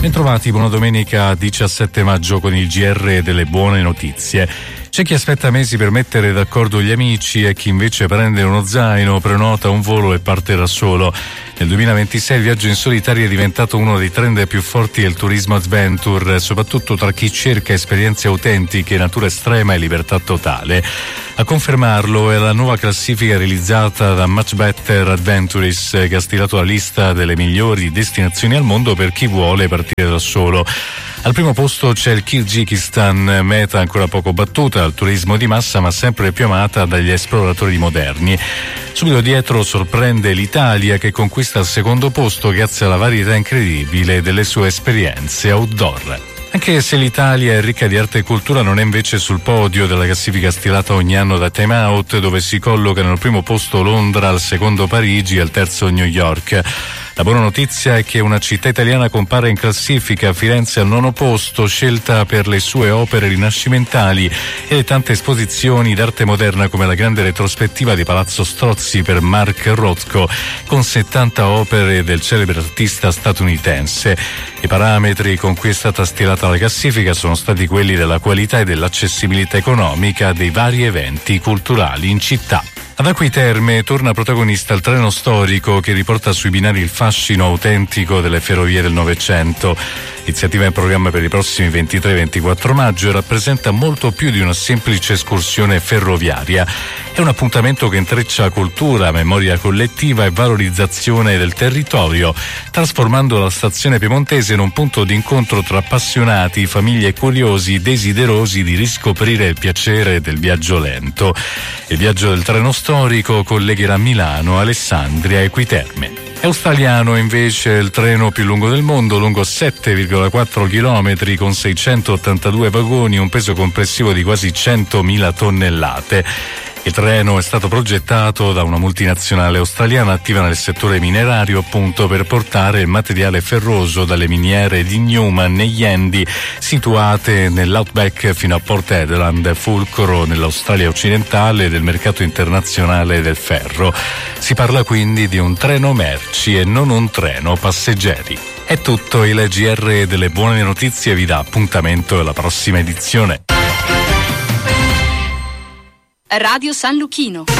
Bentrovati, buona domenica 17 maggio con il GR delle buone notizie. C'è chi aspetta mesi per mettere d'accordo gli amici e chi invece prende uno zaino, prenota un volo e parte da solo. Nel 2026 il viaggio in solitaria è diventato uno dei trend più forti del turismo adventure, soprattutto tra chi cerca esperienze autentiche, natura estrema e libertà totale. A confermarlo è la nuova classifica realizzata da Much Better Adventures, che ha stilato la lista delle migliori destinazioni al mondo per chi vuole partire da solo. Al primo posto c'è il Kirghizistan, meta ancora poco battuta al turismo di massa ma sempre più amata dagli esploratori moderni. Subito dietro sorprende l'Italia, che conquista il secondo posto grazie alla varietà incredibile delle sue esperienze outdoor. Anche se l'Italia è ricca di arte e cultura, non è invece sul podio della classifica stilata ogni anno da Time Out, dove si collocano al primo posto Londra, al secondo Parigi e al terzo New York. La buona notizia è che una città italiana compare in classifica, Firenze al nono posto, scelta per le sue opere rinascimentali e le tante esposizioni d'arte moderna come la grande retrospettiva di Palazzo Strozzi per Mark Rothko, con 70 opere del celebre artista statunitense. I parametri con cui è stata stilata la classifica sono stati quelli della qualità e dell'accessibilità economica dei vari eventi culturali in città. Ad Acqui Terme torna protagonista il treno storico che riporta sui binari il fascino autentico delle ferrovie del Novecento. L'iniziativa in programma per i prossimi 23 e 24 maggio e rappresenta molto più di una semplice escursione ferroviaria. È un appuntamento che intreccia cultura, memoria collettiva e valorizzazione del territorio, trasformando la stazione piemontese in un punto di incontro tra appassionati, famiglie curiosi, desiderosi di riscoprire il piacere del viaggio lento. Il viaggio del treno storico collegherà Milano, Alessandria e Acqui Terme. È australiano invece il treno più lungo del mondo, lungo 7,4 km con 682 vagoni e un peso complessivo di quasi 100.000 tonnellate. Il treno è stato progettato da una multinazionale australiana attiva nel settore minerario, appunto per portare il materiale ferroso dalle miniere di Newman negli Endi, situate nell'Outback, fino a Port Hedland, fulcro nell'Australia occidentale del mercato internazionale del ferro. Si parla quindi di un treno merci e non un treno passeggeri. È tutto, il GR delle buone notizie vi dà appuntamento alla prossima edizione. Radio San Luchino.